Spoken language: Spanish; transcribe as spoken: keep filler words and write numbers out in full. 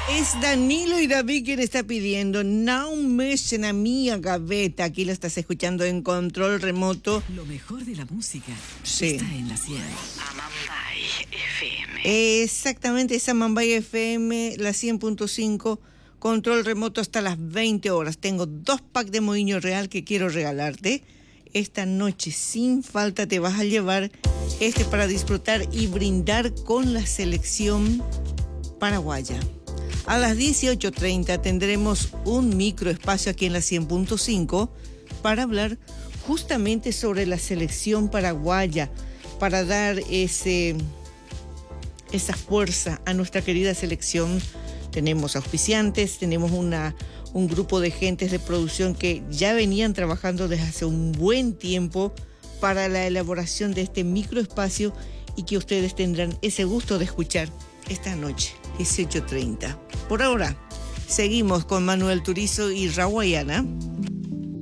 Es Danilo y David quien está pidiendo No me echen a mí a gaveta. Aquí lo estás escuchando en control remoto. Lo mejor de la música sí. está en la cien. Amambay F M. Exactamente, es Amambay F M, la cien punto cinco. Control remoto hasta las veinte horas. Tengo dos packs de Moinho Real que quiero regalarte. Esta noche sin falta te vas a llevar este para disfrutar y brindar con la selección paraguaya. A las dieciocho treinta tendremos un microespacio aquí en la cien punto cinco para hablar justamente sobre la selección paraguaya, para dar ese, esa fuerza a nuestra querida selección. Tenemos auspiciantes, tenemos una, un grupo de gentes de producción que ya venían trabajando desde hace un buen tiempo para la elaboración de este microespacio y que ustedes tendrán ese gusto de escuchar esta noche, dieciocho treinta. Por ahora, seguimos con Manuel Turizo y Rawayana.